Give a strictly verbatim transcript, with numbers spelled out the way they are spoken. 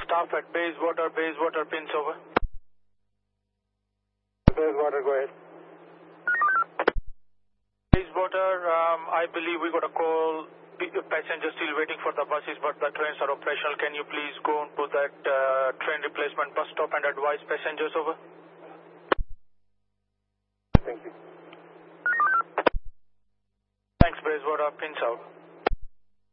staff at Bayswater, Bayswater, pins over. Bayswater, go ahead. Bayswater, um, I believe we got a call. Passengers still waiting for the buses, but the trains are operational. Can you please go to that uh, train replacement bus stop and advise passengers over? Thank you. Thanks, Bayswater, pins out.